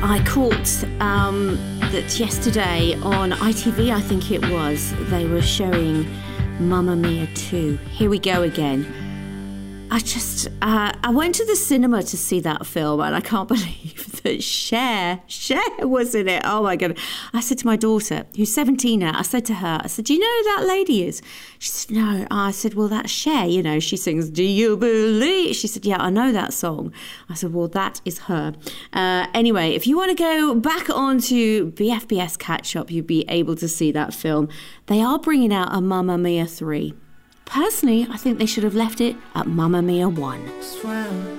I caught that yesterday on ITV, I think it was, they were showing Mamma Mia 2. Here we go again. I went to the cinema to see that film, and I can't believe that Cher was in it. Oh my God. I said to my daughter, who's 17 now, I said to her, do you know who that lady is? She said, no. I said, well, that's Cher, you know, she sings, Do You Believe? She said, yeah, I know that song. I said, well, that is her. Anyway, if you want to go back onto BFBS Catch Up, you'll be able to see that film. They are bringing out a Mamma Mia 3. Personally, I think they should have left it at Mamma Mia 1.